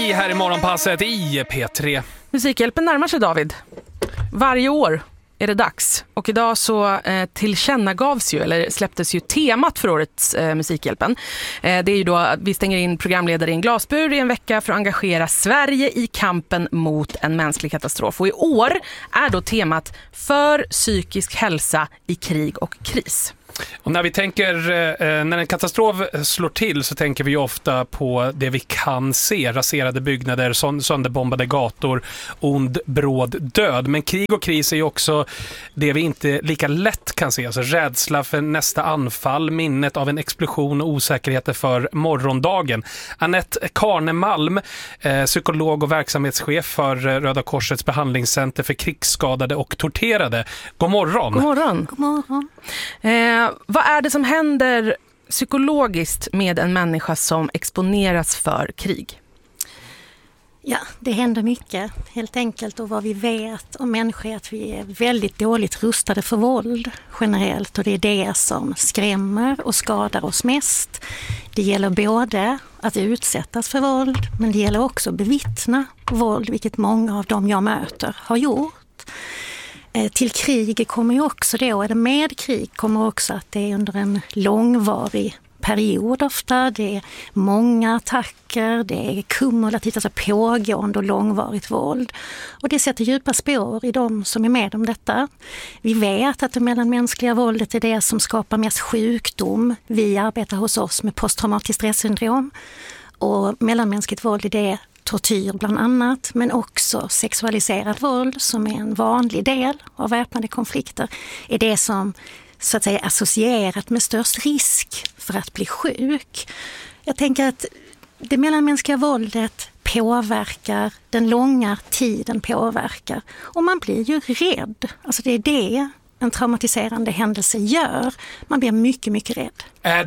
Free här i morgonpasset i P3. Musikhjälpen närmar sig, David. Varje år är det dags. Och idag så tillkännagavs ju, eller släpptes ju temat för årets Musikhjälpen. Det är ju då att vi stänger in programledare i en glasbur i en vecka för att engagera Sverige i kampen mot en mänsklig katastrof. Och i år är då temat för psykisk hälsa i krig och kris. Och när vi tänker, när en katastrof slår till så tänker vi ofta på det vi kan se. Raserade byggnader, sönderbombade gator, ond, bråd död. Men krig och kris är ju också det vi inte lika lätt kan se. Alltså rädsla för nästa anfall, minnet av en explosion och osäkerheter för morgondagen. Anette Karnemalm, psykolog och verksamhetschef för Röda Korsets behandlingscenter för krigsskadade och torterade. God morgon! God morgon! God morgon. Vad är det som händer psykologiskt med en människa som exponeras för krig? Ja, det händer mycket helt enkelt, och vad vi vet om människor är att vi är väldigt dåligt rustade för våld generellt, och det är det som skrämmer och skadar oss mest. Det gäller både att utsättas för våld, men det gäller också att bevittna våld, vilket många av dem jag möter har gjort. Till krig kommer ju också då, eller med krig kommer också att det är under en långvarig period ofta. Det är många attacker, det är kumulativt, alltså pågående och långvarigt våld. Och det sätter djupa spår i de som är med om detta. Vi vet att det mellanmänskliga våldet är det som skapar mest sjukdom. Vi arbetar hos oss med posttraumatiskt stressyndrom. Och mellanmänskligt våld är det tortyr bland annat, men också sexualiserat våld som är en vanlig del av väpnade konflikter, är det som så att säga associerat med störst risk för att bli sjuk. Jag tänker att det mellanmänskliga våldet påverkar, den långa tiden påverkar, och man blir ju rädd. Alltså det är det en traumatiserande händelse gör. Man blir mycket, mycket rädd. Är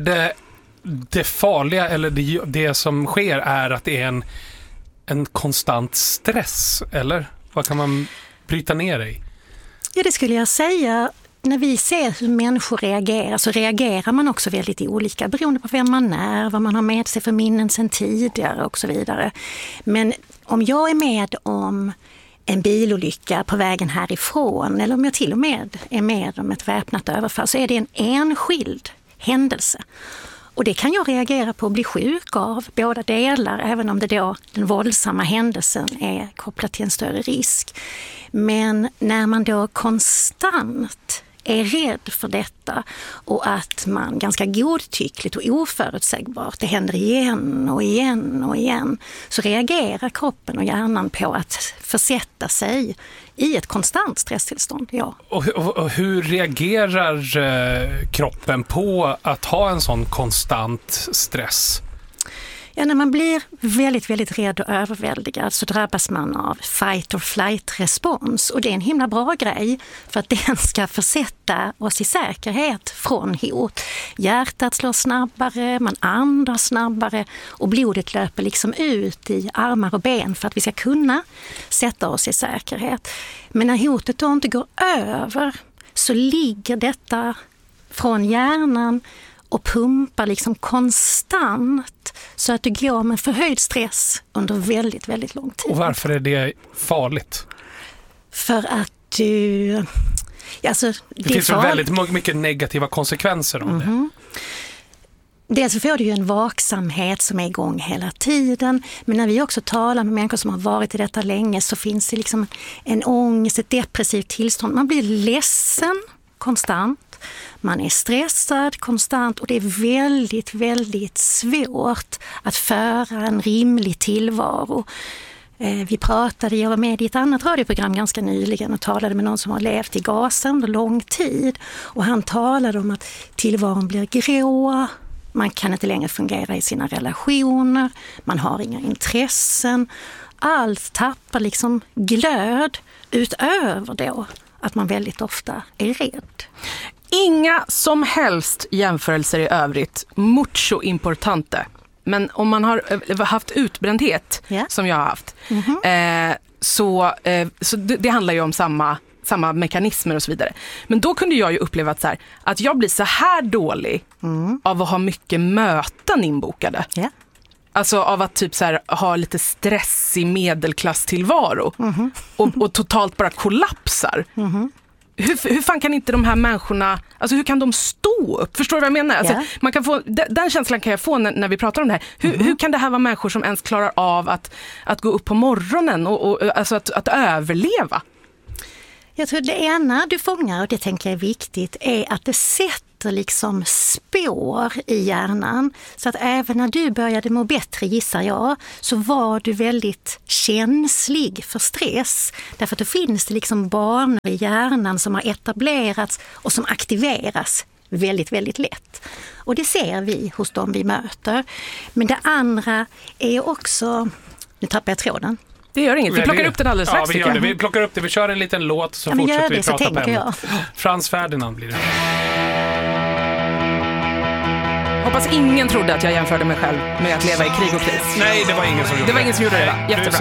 det farliga, eller det som sker är att det är en konstant stress, eller? Vad kan man bryta ner i? Ja, det skulle jag säga. När vi ser hur människor reagerar så reagerar man också väldigt olika beroende på vem man är, vad man har med sig för minnen sedan tidigare och så vidare. Men om jag är med om en bilolycka på vägen härifrån, eller om jag till och med är med om ett väpnat överfall, så är det en enskild händelse. Och det kan jag reagera på och bli sjuk av, båda delar, även om det då den våldsamma händelsen är kopplat till en större risk. Men när man då konstant är rädd för detta, och att man ganska godtyckligt och oförutsägbart, det händer igen och igen och igen, så reagerar kroppen och hjärnan på att försätta sig i ett konstant stresstillstånd. Ja. Och hur reagerar kroppen på att ha en sån konstant stress? Ja, när man blir väldigt, väldigt rädd och överväldigad så drabbas man av fight or flight-respons. Och det är en himla bra grej för att den ska försätta oss i säkerhet från hot. Hjärtat slår snabbare, man andas snabbare och blodet löper liksom ut i armar och ben för att vi ska kunna sätta oss i säkerhet. Men när hotet då inte går över så ligger detta från hjärnan och pumpar liksom konstant så att du går med förhöjd stress under väldigt, väldigt lång tid. Och varför är det farligt? För att du... Alltså, det finns ju väldigt mycket negativa konsekvenser av det. Dels får du ju en vaksamhet som är igång hela tiden. Men när vi också talar med människor som har varit i detta länge så finns det liksom en ångest, ett depressivt tillstånd. Man blir ledsen konstant. Man är stressad konstant, och det är väldigt, väldigt svårt att föra en rimlig tillvaro. Jag var med i ett annat radioprogram ganska nyligen och talade med någon som har levt i Gaza under lång tid. Och han talade om att tillvaron blir grå, man kan inte längre fungera i sina relationer, man har inga intressen. Allt tappar liksom glöd utöver då att man väldigt ofta är rädd. Inga som helst jämförelser i övrigt. Mucho importante. Men om man har haft utbrändhet, som jag har haft, så det handlar ju om samma mekanismer och så vidare. Men då kunde jag ju uppleva att jag blir så här dålig av att ha mycket möten inbokade. Alltså av att typ så här, ha lite stressig medelklasstillvaro och totalt bara kollapsar. Hur fan kan inte de här människorna, alltså hur kan de stå upp? Förstår du vad jag menar? Alltså, man kan få, den känslan kan jag få när vi pratar om det här. Hur kan det här vara människor som ens klarar av att gå upp på morgonen och alltså att överleva? Jag tror det ena du fångar, och det tänker jag är viktigt, är att det sätter liksom spår i hjärnan. Så att även när du började må bättre, gissar jag, så var du väldigt känslig för stress. Därför att då finns det liksom banor i hjärnan som har etablerats och som aktiveras väldigt, väldigt lätt. Och det ser vi hos dem vi möter. Men det andra är också, nu tappar jag tråden. Det gör inget, vi plockar upp den alldeles strax. Ja, vi gör det. Vi plockar upp det, vi kör en liten låt så fortsätter vi prata på ämnet. Frans Ferdinand blir det. Hoppas ingen trodde att jag jämförde mig själv med att leva i krig och kris. Nej, det var ingen som gjorde det. Det var ingen som gjorde det, va? Jättebra.